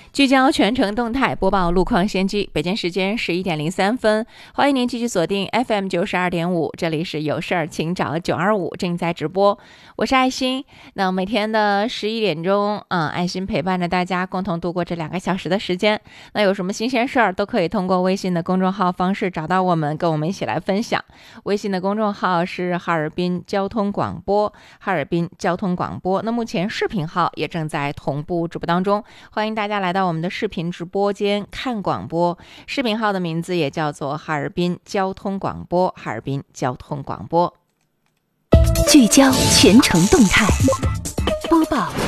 聚焦全程动态，播报路况先机。北京时间11:03，欢迎您继续锁定 FM 92.5，这里是有事儿请找925，正在直播。我是爱心。那每天的11点钟，爱心陪伴着大家共同度过这2个小时的时间。那有什么新鲜事儿，都可以通过微信的公众号方式找到我们，跟我们一起来分享。微信的公众号是哈尔滨交通广播，哈尔滨交通广播。那目前视频号也正在同步直播当中，欢迎大家来到我们的视频直播间看广播。视频号的名字也叫做哈尔滨交通广播，哈尔滨交通广播。 聚焦全程动态，播报